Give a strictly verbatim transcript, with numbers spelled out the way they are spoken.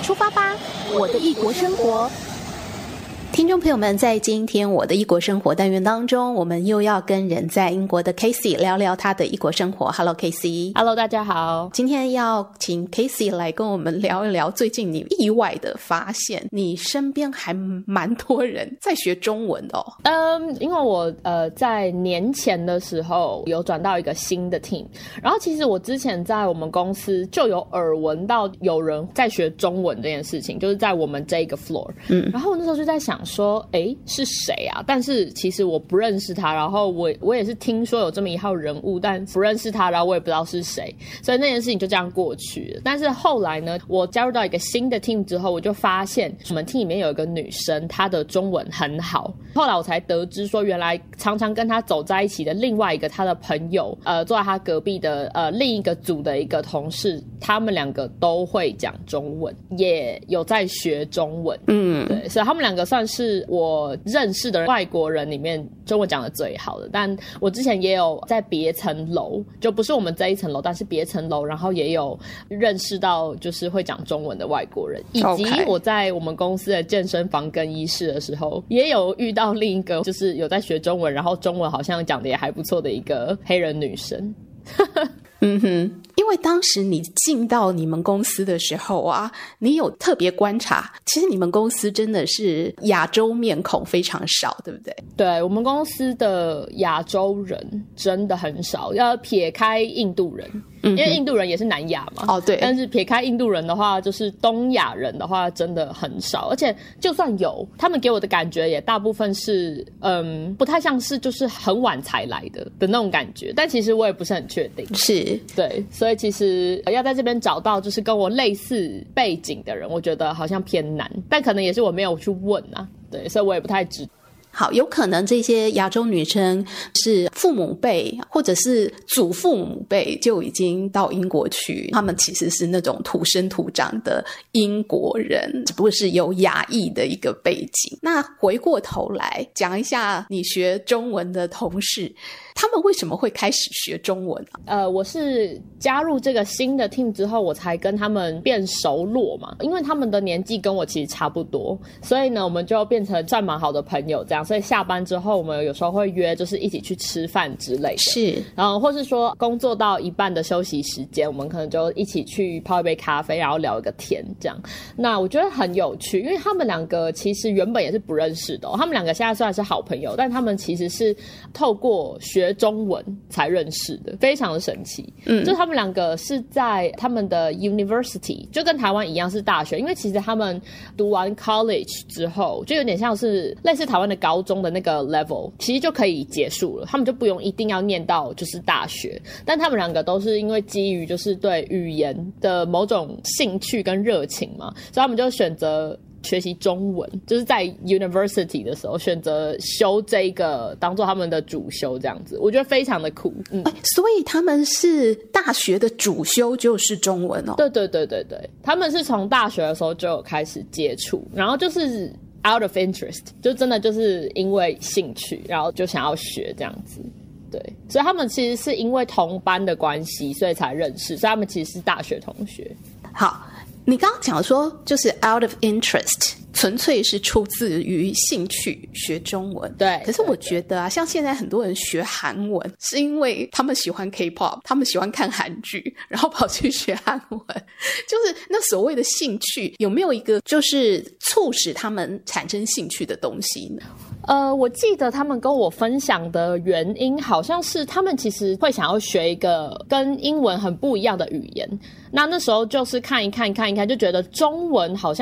出发吧，我的异国生活。听众朋友们，在今天我的异国生活单元当中，我们又要跟人在英国的 Casey 聊聊他的异国生活。 Hello Casey。 Hello 大家好， 今天要请 Casey 来跟我们聊一聊最近你意外的发现，你身边还蛮多人在学中文的哦。 嗯，因为我呃在年前的时候有转到一个新的 team， 然后其实我之前在我们公司就有耳闻到有人在学中文这件事情，就是在我们这一个 floor。嗯，然后我那时候就在想说，诶，是谁啊？但是其实我不认识他，然后我我也是听说有这么一号人物，但不认识他，然后我也不知道是谁，所以那件事情就这样过去了。但是后来呢，我加入到一个新的 team 之后，我就发现我们 team 里面有一个女生，她的中文很好。后来我才得知说，原来常常跟她走在一起的另外一个她的朋友，呃，坐在她隔壁的呃另一个组的一个同事，他们两个都会讲中文，也有在学中文。嗯，对，所以他们两个算是我认识的外国人里面中文讲的最好的。但我之前也有在别层楼，就不是我们这一层楼，但是别层楼，然后也有认识到就是会讲中文的外国人，以及我在我们公司的健身房更衣室的时候，也有遇到另一个就是有在学中文，然后中文好像讲的也还不错的一个黑人女生。 嗯哼，因为当时你进到你们公司的时候啊，你有特别观察，其实你们公司真的是亚洲面孔非常少，对不对？ 对，我们公司的亚洲人真的很少，要撇开印度人，因为印度人也是南亚嘛。哦，对。但是撇开印度人的话，就是东亚人的话真的很少，而且就算有，他们给我的感觉也大部分是嗯，不太像是就是很晚才来的的那种感觉，但其实我也不是很确定。 是。 对，所以其实要在这边找到就是跟我类似背景的人，我觉得好像偏难，但可能也是我没有去问啊。对，所以我也不太知道。 好，有可能这些亚洲女生是父母辈或者是祖父母辈就已经到英国去，他们其实是那种土生土长的英国人，只不过是有亚裔的一个背景。那回过头来讲一下你学中文的同事，他们为什么会开始学中文啊？ 呃，我是加入这个新的 team 之后，我才跟他们变熟络嘛，因为他们的年纪跟我其实差不多，所以呢，我们就变成算蛮好的朋友这样。所以下班之后，我们有时候会约，就是一起去吃饭之类的。是，然后或是说工作到一半的休息时间，我们可能就一起去泡一杯咖啡，然后聊一个天这样。那我觉得很有趣，因为他们两个其实原本也是不认识的哦，他们两个现在虽然是好朋友，但他们其实是透过学中文才认识的，非常的神奇。嗯，就他们两个是在他们的 university， 就跟台湾一样是大学，因为其实他们读完 college 之后，就有点像是类似台湾的高中的那个 level， 其实就可以结束了，他们就不用一定要念到就是大学。但他们两个都是因为基于就是对语言的某种兴趣跟热情嘛，所以他们就选择学习中文，就是在 university 的时候选择修这个当做他们的主修这样子，我觉得非常的酷。嗯， 所以他们是大学的主修就是中文哦？ 对对对对对，他们是从大学的时候就有开始接触，然后就是out of interest， 就真的就是因为兴趣，然后就想要学这样子。对，所以他们其实是因为同班的关系，所以才认识，所以他们其实是大学同学。 好，你刚刚讲说就是 out of interest， 纯粹是出自于兴趣学中文。 对， 可是我觉得啊，像现在很多人学韩文是因为他们喜欢 K-pop， 他们喜欢看韩剧，然后跑去学韩文。就是那所谓的兴趣，有没有一个就是促使他们产生兴趣的东西呢？ 呃，我记得他们跟我分享的原因好像是他们其实会想要学一个跟英文很不一样的语言，那那时候就是看一看看一看，就觉得中文好像